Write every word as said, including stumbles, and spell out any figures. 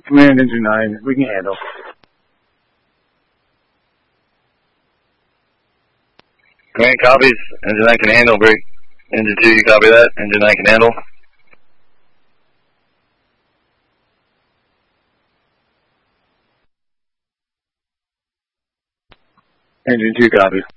Command Engine nine, we can handle. Command copies. Engine nine can handle. Break. Engine two, you copy that? Engine nine can handle. Engine two copies.